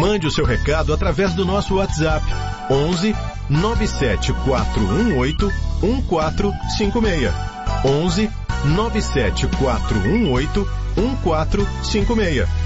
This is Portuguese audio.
Mande o seu recado através do nosso WhatsApp 11 97418 1456. 11 97418 1456.